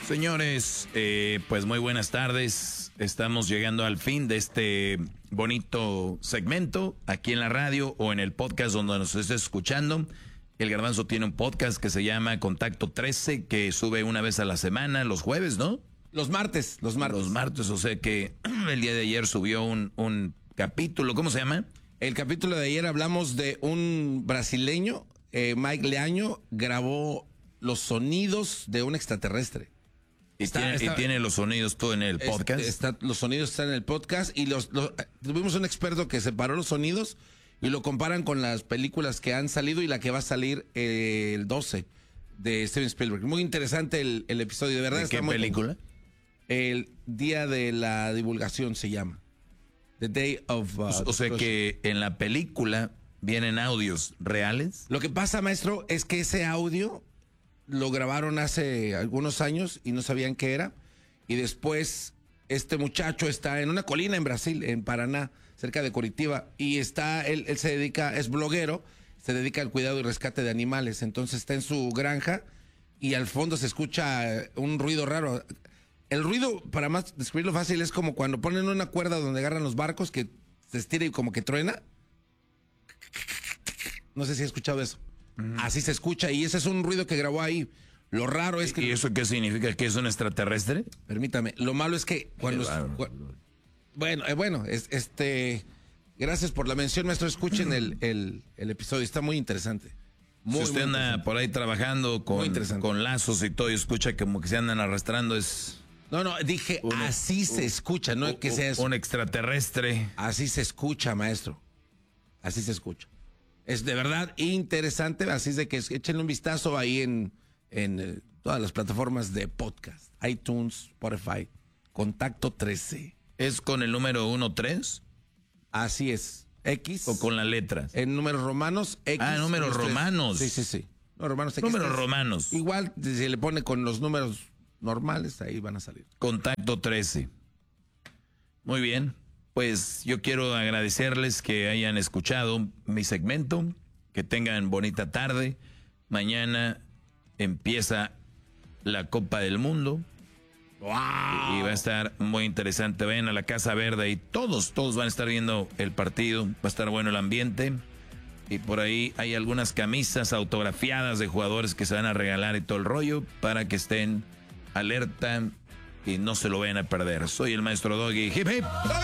Señores, pues muy buenas tardes. Estamos llegando al fin de este bonito segmento aquí en la radio o en el podcast donde nos estés escuchando. El Garbanzo tiene un podcast que se llama Contacto 13, que sube una vez a la semana, los jueves, ¿no? Los martes. Los martes, o sea que el día de ayer subió un capítulo. ¿Cómo se llama? El capítulo de ayer hablamos de un brasileño, Mike Leaño, grabó los sonidos de un extraterrestre. Y tiene los sonidos todo en el podcast. Los sonidos están en el podcast y tuvimos un experto que separó los sonidos y lo comparan con las películas que han salido y la que va a salir el 12 de Steven Spielberg. Muy interesante el episodio, de verdad. ¿De qué película? El Día de la Divulgación se llama. The Day of... o sea que en la película vienen audios reales. Lo que pasa, maestro, es que ese audio lo grabaron hace algunos años y no sabían qué era. Y después este muchacho está en una colina en Brasil, en Paraná, cerca de Curitiba. Y él se dedica, es bloguero, se dedica al cuidado y rescate de animales. Entonces está en su granja y al fondo se escucha un ruido raro. El ruido, para más describirlo fácil, es como cuando ponen una cuerda donde agarran los barcos que se estira y como que truena. No sé si he escuchado eso. Así se escucha y ese es un ruido que grabó ahí. Lo raro es que... ¿Y eso qué significa? ¿Que es un extraterrestre? Permítame. Lo malo es que cuando... Gracias por la mención, maestro. Escuchen el episodio. Está muy interesante. Si usted anda por ahí trabajando con lazos y todo y escucha como que se andan arrastrando, es... No, dije así se escucha, no es que sea eso. Un extraterrestre. Así se escucha, maestro. Así se escucha. Es de verdad interesante, así es de que échenle un vistazo ahí en todas las plataformas de podcast, iTunes, Spotify, Contacto 13. ¿Es con el número 13? Así es, X. ¿O con las letras? En números romanos, X. Ah, números romanos. Sí. Números romanos. Igual, si le pone con los números normales, ahí van a salir. Contacto 13. Muy bien. Pues yo quiero agradecerles que hayan escuchado mi segmento, que tengan bonita tarde. Mañana empieza la Copa del Mundo. ¡Wow! Y va a estar muy interesante. Vayan a la Casa Verde y todos van a estar viendo el partido. Va a estar bueno el ambiente. Y por ahí hay algunas camisas autografiadas de jugadores que se van a regalar y todo el rollo para que estén alerta y no se lo vayan a perder. Soy el maestro Doggy. Hip hip.